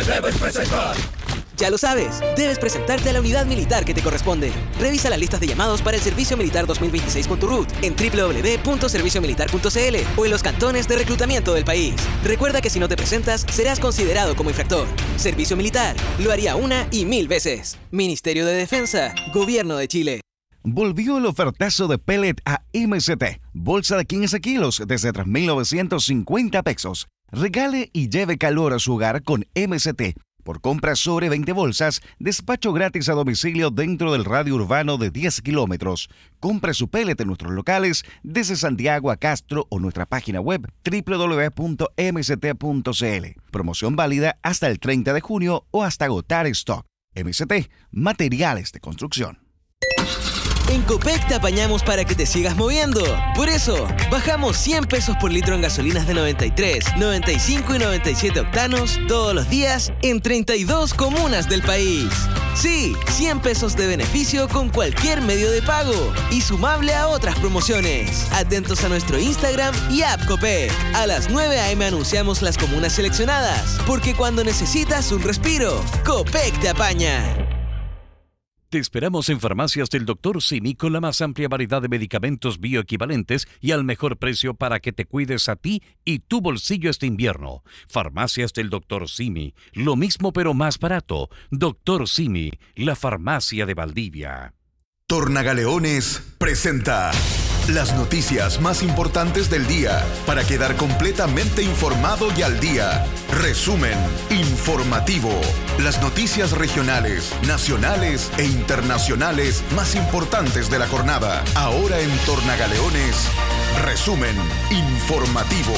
debes presentar. Ya lo sabes, debes presentarte a la unidad militar que te corresponde. Revisa las listas de llamados para el Servicio Militar 2026 con tu RUT en www.serviciomilitar.cl o en los cantones de reclutamiento del país. Recuerda que si no te presentas, serás considerado como infractor. Servicio Militar, lo haría una y 1000 veces. Ministerio de Defensa, Gobierno de Chile. Volvió el ofertazo de pellet a MST. Bolsa de 15 kilos desde 3.950 pesos. Regale y lleve calor a su hogar con MST. Por compras sobre 20 bolsas, despacho gratis a domicilio dentro del radio urbano de 10 kilómetros. Compre su pellet en nuestros locales desde Santiago a Castro o nuestra página web www.mst.cl. Promoción válida hasta el 30 de junio o hasta agotar stock. MST, materiales de construcción. En Copec te apañamos para que te sigas moviendo. Por eso, bajamos 100 pesos por litro en gasolinas de 93, 95 y 97 octanos todos los días en 32 comunas del país. Sí, 100 pesos de beneficio con cualquier medio de pago y sumable a otras promociones. Atentos a nuestro Instagram y app Copec. A las 9 a.m. anunciamos las comunas seleccionadas, porque cuando necesitas un respiro, Copec te apaña. Te esperamos en Farmacias del Dr. Simi con la más amplia variedad de medicamentos bioequivalentes y al mejor precio para que te cuides a ti y tu bolsillo este invierno. Farmacias del Dr. Simi, lo mismo pero más barato. Dr. Simi, la farmacia de Valdivia. Tornagaleones presenta las noticias más importantes del día para quedar completamente informado y al día. Resumen informativo. Las noticias regionales, nacionales e internacionales más importantes de la jornada. Ahora en Tornagaleones, resumen informativo.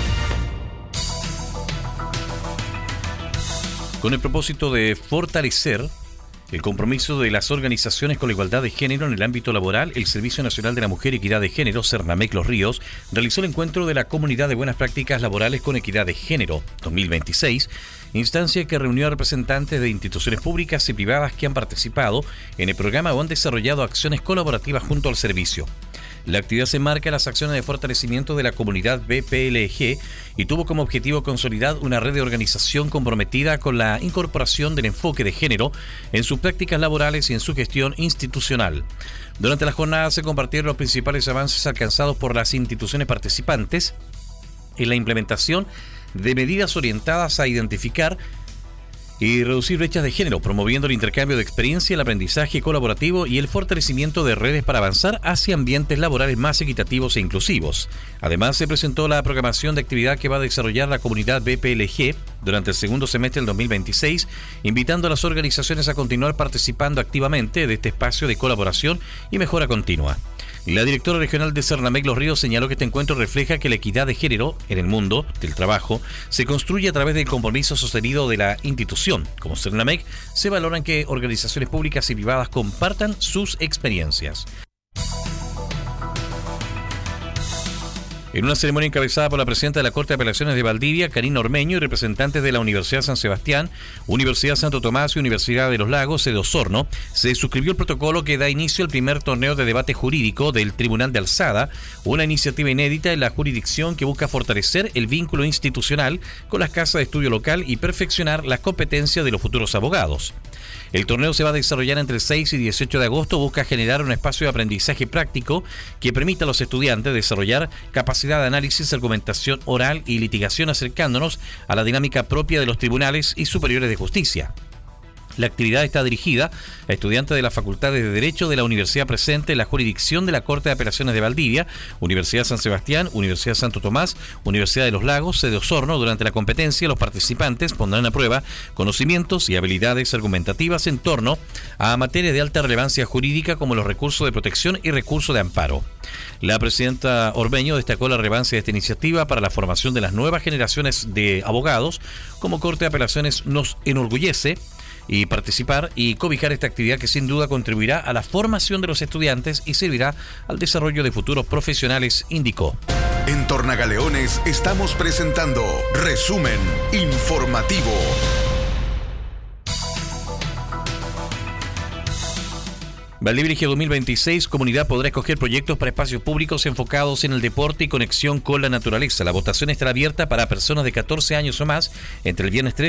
Con el propósito de fortalecer el compromiso de las organizaciones con la igualdad de género en el ámbito laboral, el Servicio Nacional de la Mujer y Equidad de Género, Cernamec Los Ríos, realizó el encuentro de la Comunidad de Buenas Prácticas Laborales con Equidad de Género 2026, instancia que reunió a representantes de instituciones públicas y privadas que han participado en el programa o han desarrollado acciones colaborativas junto al servicio. La actividad se enmarca en las acciones de fortalecimiento de la comunidad BPLG y tuvo como objetivo consolidar una red de organización comprometida con la incorporación del enfoque de género en sus prácticas laborales y en su gestión institucional. Durante la jornada se compartieron los principales avances alcanzados por las instituciones participantes en la implementación de medidas orientadas a identificar y reducir brechas de género, promoviendo el intercambio de experiencia, el aprendizaje colaborativo y el fortalecimiento de redes para avanzar hacia ambientes laborales más equitativos e inclusivos. Además, se presentó la programación de actividad que va a desarrollar la comunidad BPLG durante el segundo semestre del 2026, invitando a las organizaciones a continuar participando activamente de este espacio de colaboración y mejora continua. La directora regional de Cernamec Los Ríos señaló que este encuentro refleja que la equidad de género en el mundo del trabajo se construye a través del compromiso sostenido de la institución. Como Cernamec, se valoran que organizaciones públicas y privadas compartan sus experiencias. En una ceremonia encabezada por la presidenta de la Corte de Apelaciones de Valdivia, Karina Ormeño, y representantes de la Universidad San Sebastián, Universidad Santo Tomás y Universidad de los Lagos de Osorno, se suscribió el protocolo que da inicio al primer torneo de debate jurídico del Tribunal de Alzada, una iniciativa inédita en la jurisdicción que busca fortalecer el vínculo institucional con las casas de estudio local y perfeccionar las competencias de los futuros abogados. El torneo se va a desarrollar entre el 6 y 18 de agosto. Busca generar un espacio de aprendizaje práctico que permita a los estudiantes desarrollar capacidad de análisis, argumentación oral y litigación, acercándonos a la dinámica propia de los tribunales y superiores de justicia. La actividad está dirigida a estudiantes de las facultades de Derecho de la universidad presente en la jurisdicción de la Corte de Apelaciones de Valdivia, Universidad San Sebastián, Universidad Santo Tomás, Universidad de los Lagos, sede Osorno. Durante la competencia, los participantes pondrán a prueba conocimientos y habilidades argumentativas en torno a materias de alta relevancia jurídica como los recursos de protección y recursos de amparo. La presidenta Ormeño destacó la relevancia de esta iniciativa para la formación de las nuevas generaciones de abogados. Como Corte de Apelaciones nos enorgullece y participar y cobijar esta actividad que sin duda contribuirá a la formación de los estudiantes y servirá al desarrollo de futuros profesionales, indicó. En Tornagaleones estamos presentando Resumen Informativo. Valdivia 2026, comunidad podrá escoger proyectos para espacios públicos enfocados en el deporte y conexión con la naturaleza. La votación estará abierta para personas de 14 años o más entre el viernes 3